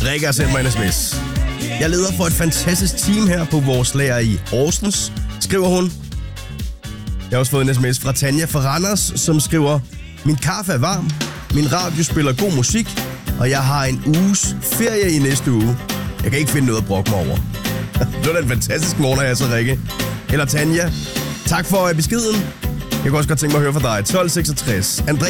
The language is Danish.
Rikke har sendt mig en sms. Jeg leder for et fantastisk team her på vores lager i Horsens, skriver hun. Jeg har også fået en sms fra Tanja fra Randers, som skriver: Min kaffe er varm, min radio spiller god musik, og jeg har en uges ferie i næste uge. Jeg kan ikke finde noget at brokke mig over. Det var da en fantastisk morgen, jeg så, Rikke. Eller Tanja. Tak for beskeden. Jeg kunne også godt tænke mig at høre fra dig. 1266. Andreas